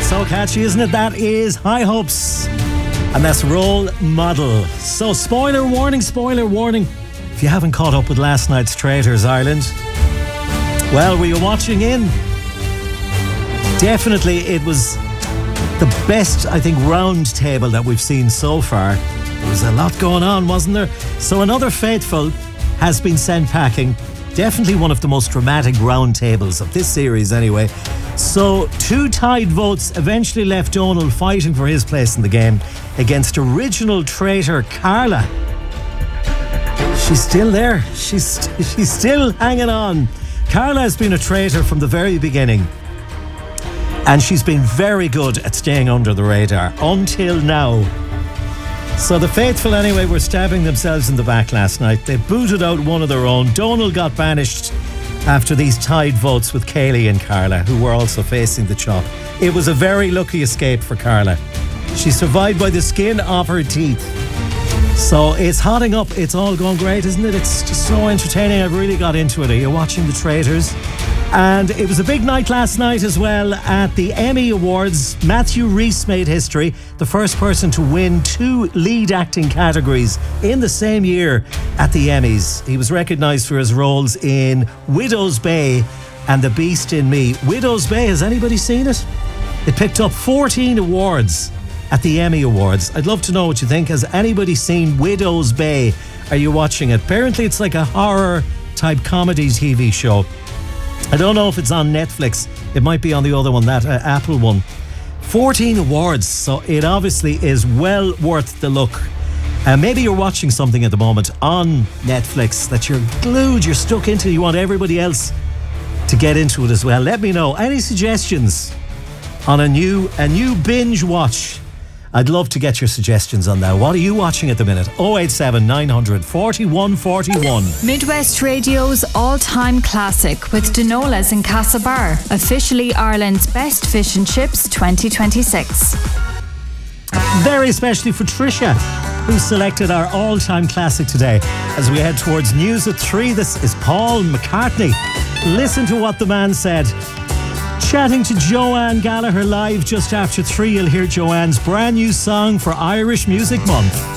So catchy, isn't it? That is High Hopes. And that's Role Model. So spoiler warning. If you haven't caught up with last night's Traitors Ireland, well, were you watching in? Definitely it was the best, I think, round table that we've seen so far. There was a lot going on, wasn't there? So another faithful has been sent packing. Definitely one of the most dramatic round tables of this series anyway. So 2 tied votes eventually left Donal fighting for his place in the game against original traitor Carla. She's still there. She's still hanging on. Carla has been a traitor from the very beginning. And she's been very good at staying under the radar until now. So the faithful anyway were stabbing themselves in the back last night. They booted out one of their own. Donal got banished after these tied votes with Kayleigh and Carla, who were also facing the chop. It was a very lucky escape for Carla. She survived by the skin of her teeth. So it's hotting up. It's all going great, isn't it? It's just so entertaining. I've really got into it. Are you watching the Traitors? And it was a big night last night as well at the Emmy Awards. Matthew Rhys made history, the first person to win 2 lead acting categories in the same year at the Emmys. He was recognised for his roles in Widow's Bay and The Beast in Me. Widow's Bay, has anybody seen it? It picked up 14 awards at the Emmy Awards. I'd love to know what you think. Has anybody seen Widow's Bay? Are you watching it? Apparently it's like a horror type comedy TV show. I don't know if it's on Netflix. It might be on the other one, that Apple one. 14 awards, so it obviously is well worth the look. Maybe you're watching something at the moment on Netflix that you're glued, you're stuck into, you want everybody else to get into it as well. Let me know. Any suggestions on a new binge watch? I'd love to get your suggestions on that. What are you watching at the minute? 087 900 41 41. Midwest Radio's all-time classic with Dinolas in Castlebar, officially Ireland's best fish and chips 2026. Very especially for Tricia, who selected our all-time classic today. As we head towards news at 3, this is Paul McCartney. Listen to what the man said. Chatting to Joanne Gallagher live just after 3, you'll hear Joanne's brand new song for Irish Music Month.